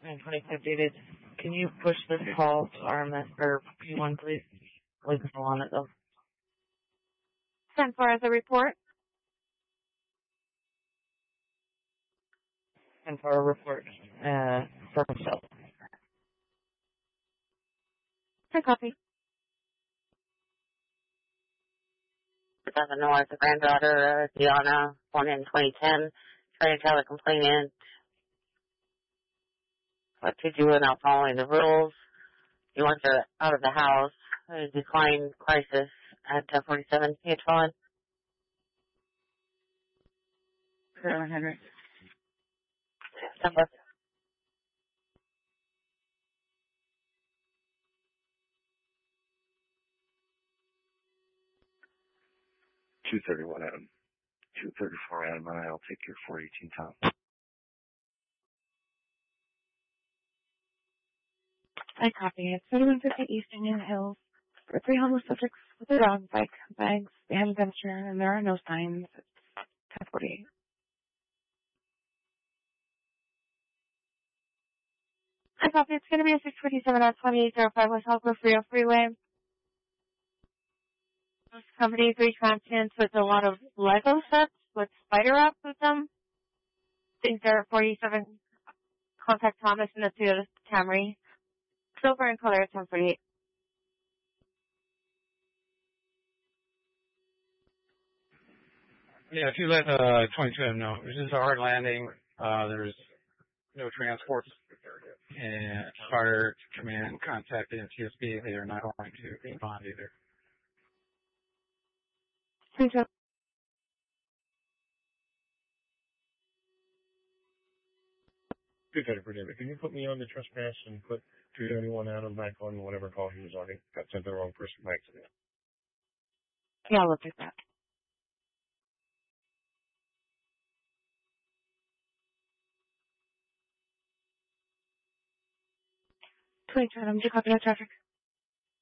And 25 dated. Can you push this call to RMS or P1, please? Leave it on it, though. 10-4 as a report. 10 for a report for himself. I copy. Illinois, the granddaughter, Deanna, born in 2010, trying to tell the complainant what to do without following the rules. He wants her out of the house. Decline crisis at 47 page 1. 700. September. $231 Adam. $234 Adam, and I'll take your 418 Tom. I copy. It's 3150 East Indian Hills. For 3 homeless subjects with a dog, bike, bags, and venture, and there are no signs. It's 10:48. I copy. It's going to be a 627 at 2805 West Halco Freeway. This company, 3 continents with a lot of Lego sets with spider wrap with them. Things are at 47. Contact Thomas in the Toyota Camry. Silver in color at 10:48. Yeah, if you let 22M know, this is a hard landing. There's no transports, and fire command contacted NTSB. They are not going to respond either. Thank you. $230 per day. Can you put me on the trespass and put 271 Adam back on whatever call he was on? He got sent to the wrong person by accident. Yeah, I'll look at that. I'm just copying the traffic.